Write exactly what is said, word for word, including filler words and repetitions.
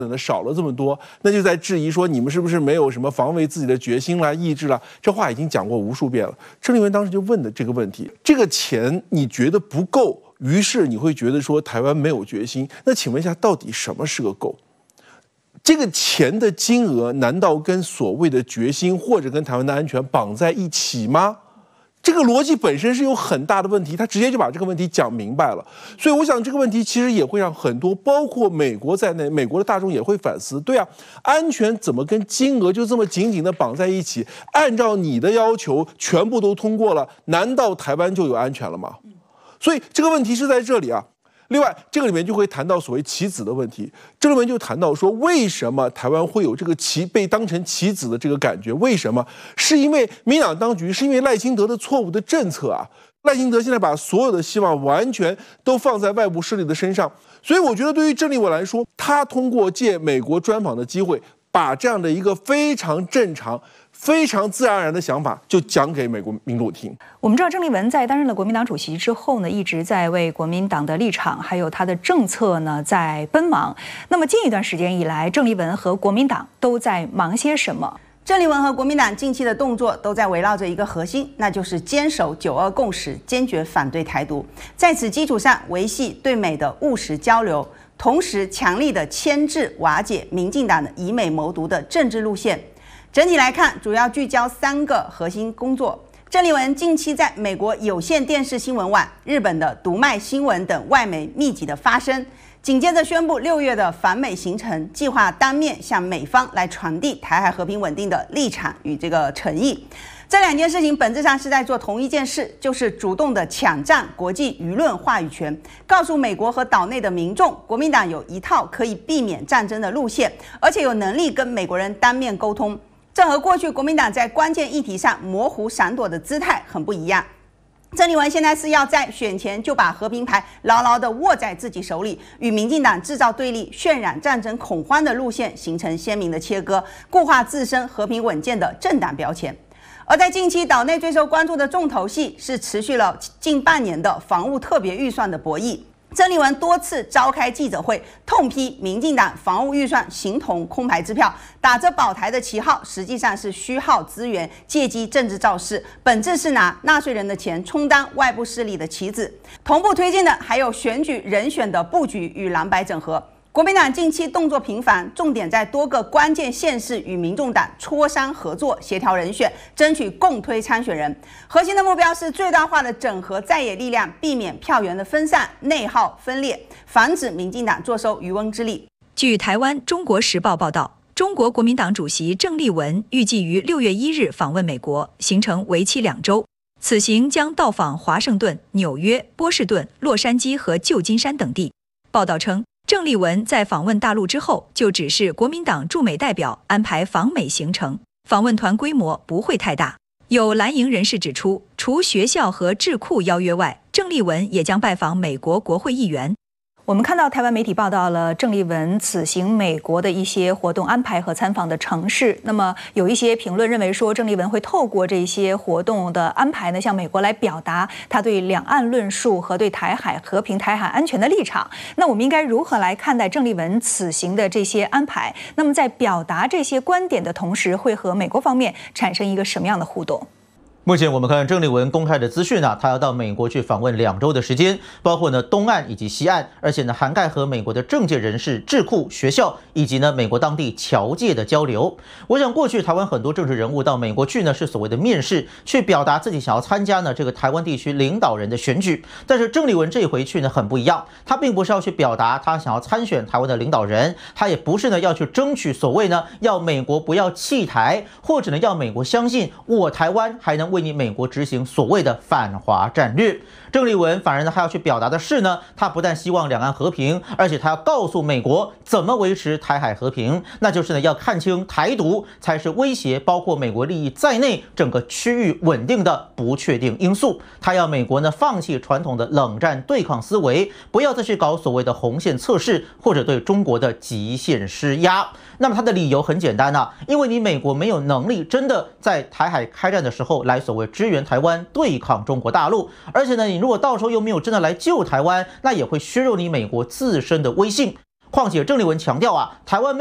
的少了这么多，那就在质疑说你们是不是没有什么防卫自己的决心啦、意志啦？这话已经讲过无数遍了。郑丽文当时就问的这个问题：这个钱你觉得不够，于是你会觉得说台湾没有决心。那请问一下，到底什么是个够？这个钱的金额难道跟所谓的决心或者跟台湾的安全绑在一起吗？这个逻辑本身是有很大的问题，他直接就把这个问题讲明白了。所以我想这个问题其实也会让很多，包括美国在内，美国的大众也会反思：对啊，安全怎么跟金额就这么紧紧的绑在一起？按照你的要求全部都通过了，难道台湾就有安全了吗？所以这个问题是在这里啊。另外，这个里面就会谈到所谓棋子的问题。郑丽文就谈到说，为什么台湾会有这个棋被当成棋子的这个感觉？为什么？是因为民党当局，是因为赖清德的错误的政策啊！赖清德现在把所有的希望完全都放在外部势力的身上，所以我觉得对于郑丽文来说，他通过借美国专访的机会，把这样的一个非常正常、非常自然而然的想法就讲给美国民众听。 我们知道郑丽文在担任了国民党主席之后呢，一直在为国民党的立场还有他的政策呢在奔忙。那么近一段时间以来，郑丽文和国民党都在忙些什么？ 郑丽文和国民党近期的动作都在围绕着一个核心，那就是坚守九二共识，坚决反对台独，在此基础上维系对美的务实交流，同时强力的牵制瓦解民进党的以美谋独的政治路线。整体来看，主要聚焦三个核心工作。郑丽文近期在美国有线电视新闻网、日本的读卖新闻等外媒密集的发声，紧接着宣布六月的访美行程，计划当面向美方来传递台海和平稳定的立场与这个诚意。这两件事情本质上是在做同一件事，就是主动的抢占国际舆论话语权，告诉美国和岛内的民众，国民党有一套可以避免战争的路线，而且有能力跟美国人当面沟通。这和过去国民党在关键议题上模糊闪躲的姿态很不一样。郑丽文现在是要在选前就把和平牌牢牢地握在自己手里，与民进党制造对立、渲染战争恐慌的路线形成鲜明的切割，固化自身和平稳健的政党标签。而在近期岛内最受关注的重头戏是持续了近半年的防务特别预算的博弈。郑丽文多次召开记者会，痛批民进党防务预算形同空牌支票，打着保台的旗号，实际上是虚耗资源，借机政治造势，本质是拿纳税人的钱充当外部势力的棋子。同步推进的还有选举人选的布局与蓝白整合。国民党近期动作频繁，重点在多个关键县市与民众党磋商合作，协调人选，争取共推参选人。核心的目标是最大化的整合在野力量，避免票源的分散、内耗分裂，防止民进党坐收渔翁之利。 据台湾《中国时报》报道，中国国民党主席郑丽文预计于六月一日访问美国，行程为期两周。此行将到访华盛顿、纽约、波士顿、洛杉矶和旧金山等地。报道称，郑丽文在访问大陆之后，就指示国民党驻美代表安排访美行程，访问团规模不会太大。有蓝营人士指出，除学校和智库邀约外，郑丽文也将拜访美国国会议员。我们看到台湾媒体报道了郑丽文此行美国的一些活动安排和参访的城市。那么有一些评论认为说，郑丽文会透过这些活动的安排呢，向美国来表达他对两岸论述和对台海和平、台海安全的立场。那我们应该如何来看待郑丽文此行的这些安排？那么在表达这些观点的同时，会和美国方面产生一个什么样的互动？ 目前我们看郑丽文公开的资讯啊，他要到美国去访问两周的时间，包括呢东岸以及西岸，而且呢涵盖和美国的政界人士、智库、学校以及呢美国当地侨界的交流。我想过去台湾很多政治人物到美国去呢是所谓的面试，去表达自己想要参加呢这个台湾地区领导人的选举。但是郑丽文这一回去呢很不一样，他并不是要去表达他想要参选台湾的领导人，他也不是呢要去争取所谓呢要美国不要弃台，或者呢要美国相信我台湾还能为你美国执行所谓的反华战略。郑丽文反而呢，他要去表达的是呢，他不但希望两岸和平，而且他要告诉美国怎么维持台海和平，那就是呢要看清台独才是威胁包括美国利益在内整个区域稳定的不确定因素。他要美国呢放弃传统的冷战对抗思维，不要再去搞所谓的红线测试或者对中国的极限施压。那么他的理由很简单啊，因为你美国没有能力真的在台海开战的时候来所谓支援台湾对抗中国大陆，而且呢，你如果到时候又没有真的来救台湾，那也会削弱你美国自身的威信。 况且郑丽文强调啊，台湾